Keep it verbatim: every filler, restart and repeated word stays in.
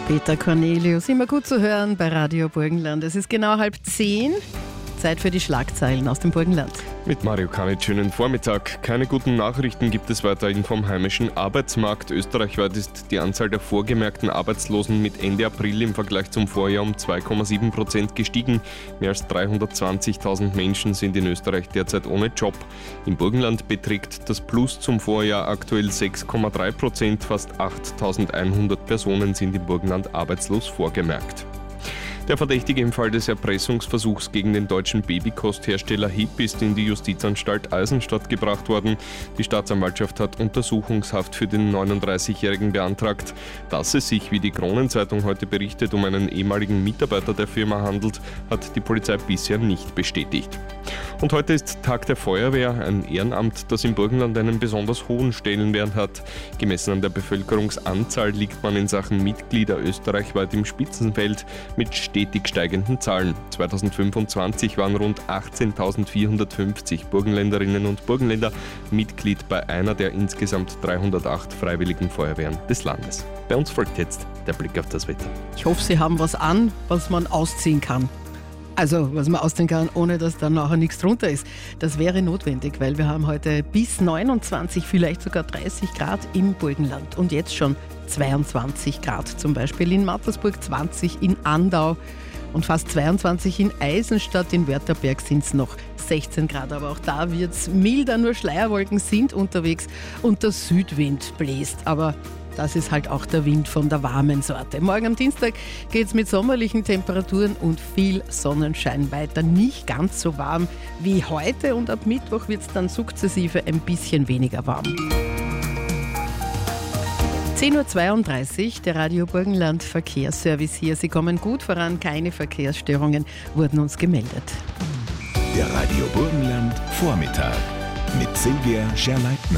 Peter Cornelius, immer gut zu hören bei Radio Burgenland. Es ist genau halb zehn. Zeit für die Schlagzeilen aus dem Burgenland. Mit Mario Kanic, schönen Vormittag. Keine guten Nachrichten gibt es weiterhin vom heimischen Arbeitsmarkt. Österreichweit ist die Anzahl der vorgemerkten Arbeitslosen mit Ende April im Vergleich zum Vorjahr um zwei Komma sieben Prozent gestiegen. Mehr als dreihundertzwanzigtausend Menschen sind in Österreich derzeit ohne Job. Im Burgenland beträgt das Plus zum Vorjahr aktuell sechs Komma drei Prozent. Fast achttausendeinhundert Personen sind im Burgenland arbeitslos vorgemerkt. Der Verdächtige im Fall des Erpressungsversuchs gegen den deutschen Babykosthersteller H I P ist in die Justizanstalt Eisenstadt gebracht worden. Die Staatsanwaltschaft hat Untersuchungshaft für den neununddreißigjährigen beantragt. Dass es sich, wie die Kronenzeitung heute berichtet, um einen ehemaligen Mitarbeiter der Firma handelt, hat die Polizei bisher nicht bestätigt. Und heute ist Tag der Feuerwehr, ein Ehrenamt, das im Burgenland einen besonders hohen Stellenwert hat. Gemessen an der Bevölkerungsanzahl liegt man in Sachen Mitglieder österreichweit im Spitzenfeld mit stetig steigenden Zahlen. zweitausendfünfundzwanzig waren rund achtzehntausendvierhundertfünfzig Burgenländerinnen und Burgenländer Mitglied bei einer der insgesamt dreihundertacht freiwilligen Feuerwehren des Landes. Bei uns folgt jetzt der Blick auf das Wetter. Ich hoffe, Sie haben was an, was man ausziehen kann. Also, was man ausziehen kann, ohne dass dann nachher nichts drunter ist. Das wäre notwendig, weil wir haben heute bis neunundzwanzig, vielleicht sogar dreißig Grad im Burgenland. Und jetzt schon zweiundzwanzig Grad, zum Beispiel in Mattersburg, zwanzig in Andau und fast zweiundzwanzig in Eisenstadt. In Wörtherberg sind es noch sechzehn Grad, aber auch da wird es milder, nur Schleierwolken sind unterwegs und der Südwind bläst. Aber das ist halt auch der Wind von der warmen Sorte. Morgen am Dienstag geht es mit sommerlichen Temperaturen und viel Sonnenschein weiter. Nicht ganz so warm wie heute und ab Mittwoch wird es dann sukzessive ein bisschen weniger warm. zehn Uhr zweiunddreißig, der Radio Burgenland Verkehrsservice hier. Sie kommen gut voran, keine Verkehrsstörungen wurden uns gemeldet. Der Radio Burgenland Vormittag mit Silvia Scherleitner.